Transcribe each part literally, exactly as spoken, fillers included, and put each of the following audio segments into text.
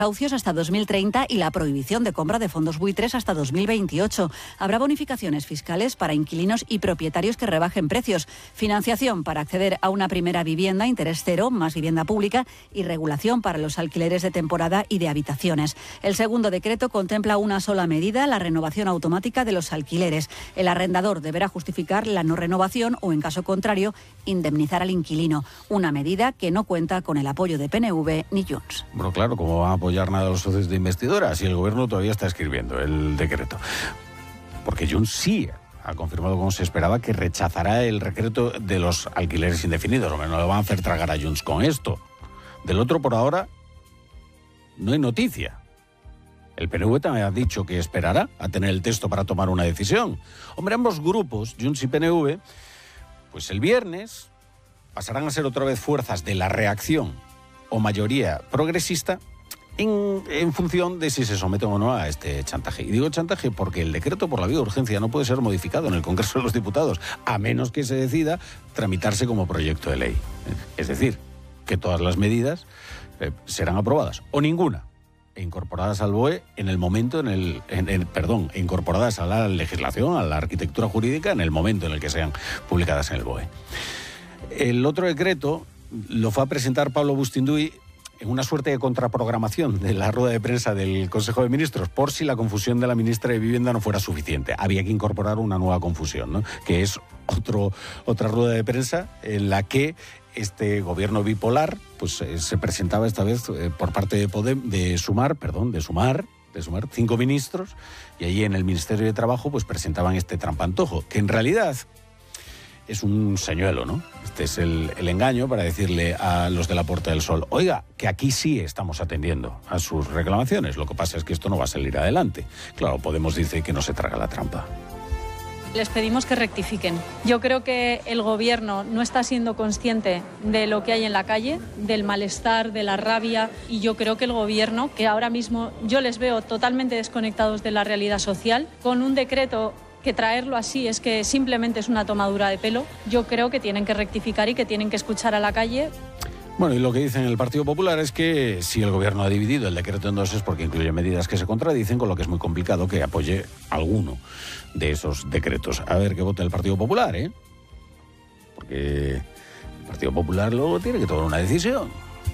desahucios hasta dos mil treinta y la prohibición de compra de fondos buitres hasta dos mil veintiocho. Habrá bonificaciones fiscales para inquilinos y propietarios que rebajen precios, financiación para acceder a una primera vivienda, interés cero, más vivienda pública y regulación para los alquileres de temporada y de habitaciones. El segundo decreto contempla una sola medida, la renovación automática de los alquileres. El arrendador deberá justificar la no renovación o, en caso contrario, indemnizar al inquilino. Una medida que no cuenta con el apoyo de P N V ni Junts. Bueno, claro, como van a apoyar nada a los socios de investidura si el gobierno todavía está escribiendo el decreto? Porque Junts sí ha confirmado, como se esperaba, que rechazará el decreto de los alquileres indefinidos. No lo van a hacer tragar a Junts con esto. Del otro, por ahora, no hay noticia. El P N V también ha dicho que esperará a tener el texto para tomar una decisión. Hombre, ambos grupos, Junts y P N V, pues el viernes pasarán a ser otra vez fuerzas de la reacción o mayoría progresista En, en función de si se someten o no a este chantaje. Y digo chantaje porque el decreto por la vía de urgencia no puede ser modificado en el Congreso de los Diputados, a menos que se decida tramitarse como proyecto de ley. Es decir, que todas las medidas eh, serán aprobadas, o ninguna, e incorporadas al B O E en el momento, en el, en el perdón, incorporadas a la legislación, a la arquitectura jurídica, en el momento en el que sean publicadas en el B O E. El otro decreto lo fue a presentar Pablo Bustinduy en una suerte de contraprogramación de la rueda de prensa del Consejo de Ministros, por si la confusión de la ministra de Vivienda no fuera suficiente. Había que incorporar una nueva confusión, ¿no? Que es otro, otra rueda de prensa en la que este gobierno bipolar pues, eh, se presentaba esta vez eh, por parte de, Podem, de Sumar, perdón, de Sumar, de Sumar, cinco ministros, y allí en el Ministerio de Trabajo pues presentaban este trampantojo, que en realidad es un señuelo, ¿no? Este es el, el engaño para decirle a los de la Puerta del Sol, oiga, que aquí sí estamos atendiendo a sus reclamaciones. Lo que pasa es que esto no va a salir adelante. Claro, Podemos dice que no se traga la trampa. Les pedimos que rectifiquen. Yo creo que el gobierno no está siendo consciente de lo que hay en la calle, del malestar, de la rabia, y yo creo que el gobierno, que ahora mismo yo les veo totalmente desconectados de la realidad social, con un decreto que traerlo así es que simplemente es una tomadura de pelo. Yo creo que tienen que rectificar y que tienen que escuchar a la calle. Bueno, y lo que dicen el Partido Popular es que si el gobierno ha dividido el decreto en dos es porque incluye medidas que se contradicen, con lo que es muy complicado que apoye alguno de esos decretos. A ver qué vota el Partido Popular, ¿eh? Porque el Partido Popular luego tiene que tomar una decisión.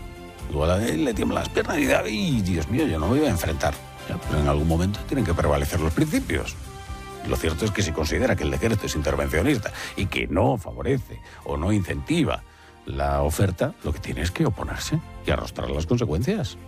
Luego le tiemblan las piernas y dice, ¡ay, Dios mío, yo no me voy a enfrentar! Ya, pero en algún momento tienen que prevalecer los principios. Lo cierto es que si considera que el decreto es intervencionista y que no favorece o no incentiva la oferta, lo que tiene es que oponerse y arrostrar las consecuencias.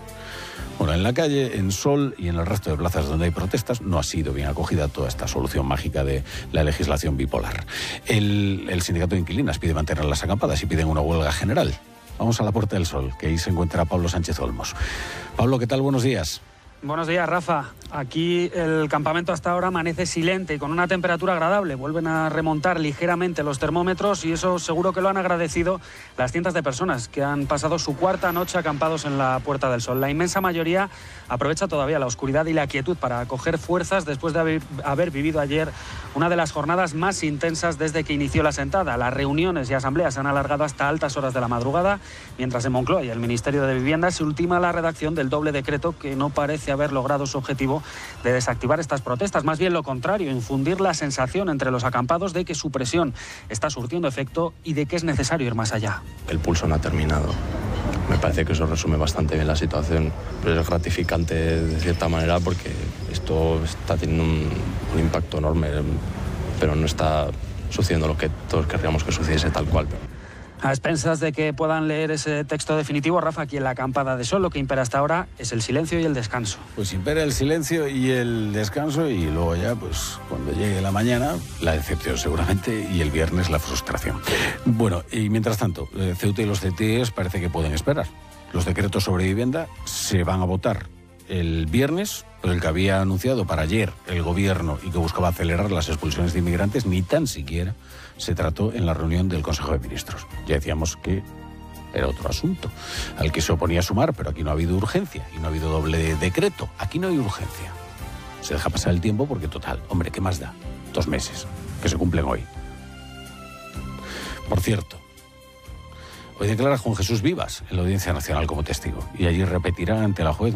Bueno, en la calle, en Sol y en el resto de plazas donde hay protestas no ha sido bien acogida toda esta solución mágica de la legislación bipolar. El, el sindicato de inquilinas pide mantener las acampadas y piden una huelga general. Vamos a la Puerta del Sol, que ahí se encuentra Pablo Sánchez Olmos. Pablo, ¿qué tal? Buenos días. Buenos días, Rafa. Aquí el campamento hasta ahora amanece silente y con una temperatura agradable. Vuelven a remontar ligeramente los termómetros y eso seguro que lo han agradecido las cientos de personas que han pasado su cuarta noche acampados en la Puerta del Sol. La inmensa mayoría aprovecha todavía la oscuridad y la quietud para coger fuerzas después de haber, haber vivido ayer una de las jornadas más intensas desde que inició la sentada. Las reuniones y asambleas se han alargado hasta altas horas de la madrugada, mientras en Moncloa y el Ministerio de Vivienda se ultima la redacción del doble decreto que no parece haber logrado su objetivo de desactivar estas protestas, más bien lo contrario, infundir la sensación entre los acampados de que su presión está surtiendo efecto y de que es necesario ir más allá. El pulso no ha terminado. Me parece que eso resume bastante bien la situación, pero es gratificante de cierta manera porque esto está teniendo un, un impacto enorme, pero no está sucediendo lo que todos querríamos que sucediese tal cual. A expensas de que puedan leer ese texto definitivo, Rafa, aquí en la acampada de Sol, lo que impera hasta ahora es el silencio y el descanso. Pues impera el silencio y el descanso y luego ya, pues cuando llegue la mañana, la decepción seguramente y el viernes la frustración. Bueno, y mientras tanto, Ceuta y los C T Es parece que pueden esperar. Los decretos sobre vivienda se van a votar el viernes, pero el que había anunciado para ayer el gobierno y que buscaba acelerar las expulsiones de inmigrantes, ni tan siquiera se trató en la reunión del Consejo de Ministros. Ya decíamos que era otro asunto al que se oponía Sumar, pero aquí no ha habido urgencia y no ha habido doble decreto. Aquí no hay urgencia. Se deja pasar el tiempo porque, total, hombre, ¿qué más da? Dos meses, que se cumplen hoy. Por cierto, hoy declara Juan Jesús Vivas en la Audiencia Nacional como testigo y allí repetirá ante la juez